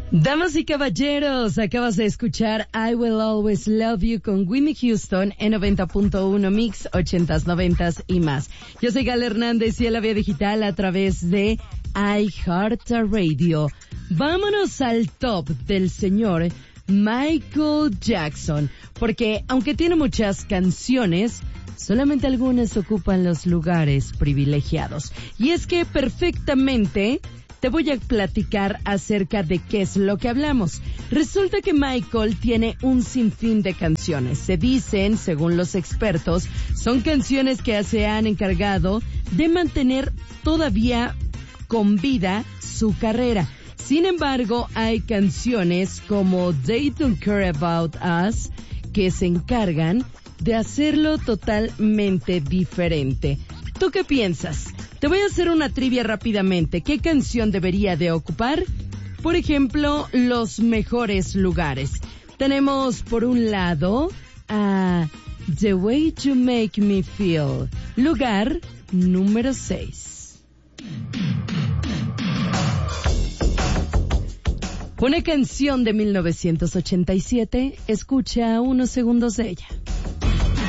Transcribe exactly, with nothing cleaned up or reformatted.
Damas y caballeros, acabas de escuchar I Will Always Love You con Whitney Houston en noventa punto uno Mix, ochentas, noventas y más. Yo soy Gal Hernández y en la vía digital a través de iHeartRadio. Vámonos al top del señor Michael Jackson, porque aunque tiene muchas canciones, solamente algunas ocupan los lugares privilegiados. Y es que perfectamente te voy a platicar acerca de qué es lo que hablamos. Resulta que Michael tiene un sinfín de canciones. Se dicen, según los expertos, son canciones que se han encargado de mantener todavía con vida su carrera. Sin embargo, hay canciones como They Don't Care About Us que se encargan de hacerlo totalmente diferente. ¿Tú qué piensas? Te voy a hacer una trivia rápidamente. ¿Qué canción debería de ocupar? Por ejemplo, los mejores lugares. Tenemos por un lado a The Way You Make Me Feel, lugar número seis. Una canción de mil novecientos ochenta y siete, escucha unos segundos de ella.